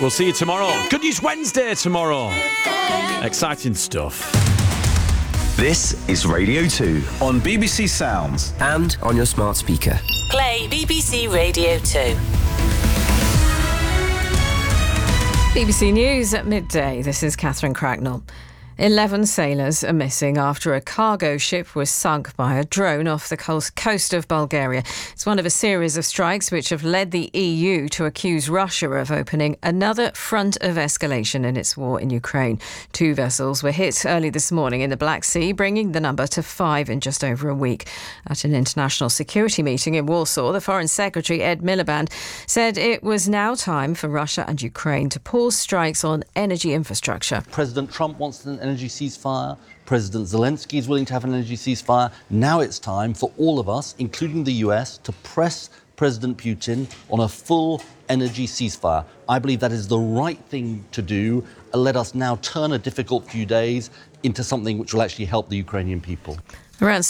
We'll see you tomorrow. Good News Wednesday tomorrow. Exciting stuff. This is Radio 2 on BBC Sounds and on your smart speaker. Play BBC Radio 2. BBC News at midday. This is Catherine Cracknell. 11 sailors are missing after a cargo ship was sunk by a drone off the coast of Bulgaria. It's one of a series of strikes which have led the EU to accuse Russia of opening another front of escalation in its war in Ukraine. 2 vessels were hit early this morning in the Black Sea, bringing the number to 5 in just over a week. At an international security meeting in Warsaw, the Foreign Secretary Ed Miliband said it was now time for Russia and Ukraine to pause strikes on energy infrastructure. President Trump wants an energy ceasefire. President Zelensky is willing to have an energy ceasefire. Now it's time for all of us, including the US, to press President Putin on a full energy ceasefire. I believe that is the right thing to do. Let us now turn a difficult few days into something which will actually help the Ukrainian people. Around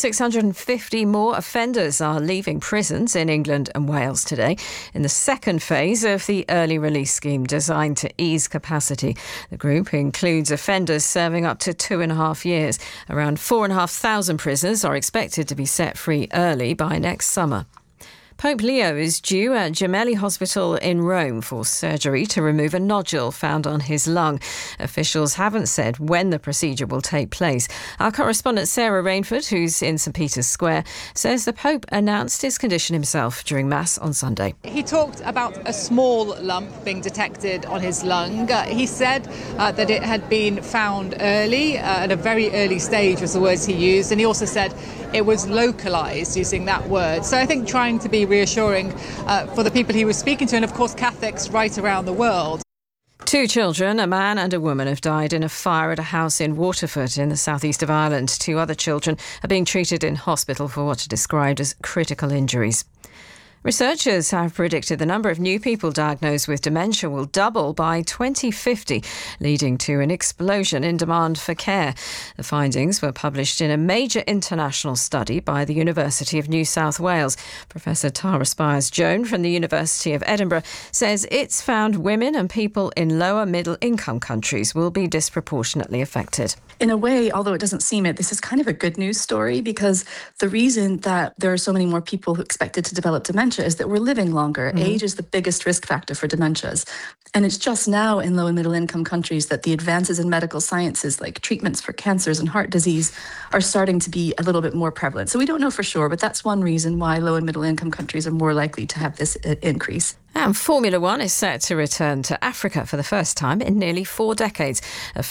650 more offenders are leaving prisons in England and Wales today in the second phase of the early release scheme designed to ease capacity. The group includes offenders serving up to 2.5 years. Around 4,500 prisoners are expected to be set free early by next summer. Pope Leo is due at Gemelli Hospital in Rome for surgery to remove a nodule found on his lung. Officials haven't said when the procedure will take place. Our correspondent Sarah Rainford, who's in St Peter's Square, says the Pope announced his condition himself during Mass on Sunday. He talked about a small lump being detected on his lung. He said that it had been found early, at a very early stage was the words he used, and he also said it was localised, using that word. So I think trying to be reassuring for the people he was speaking to, and of course Catholics right around the world. 2 children, a man and a woman, have died in a fire at a house in Waterford in the southeast of Ireland. 2 other children are being treated in hospital for what are described as critical injuries. Researchers have predicted the number of new people diagnosed with dementia will double by 2050, leading to an explosion in demand for care. The findings were published in a major international study by the University of New South Wales. Professor Tara Spires-Jones from the University of Edinburgh says it's found women and people in lower middle income countries will be disproportionately affected. In a way, although it doesn't seem it, this is kind of a good news story, because the reason that there are so many more people who expected to develop dementia is that we're living longer. Age is the biggest risk factor for dementias. And it's just now in low and middle income countries that the advances in medical sciences, like treatments for cancers and heart disease, are starting to be a little bit more prevalent. So we don't know for sure, but that's one reason why low and middle income countries are more likely to have this increase. And Formula One is set to return to Africa for the first time in nearly 4 decades.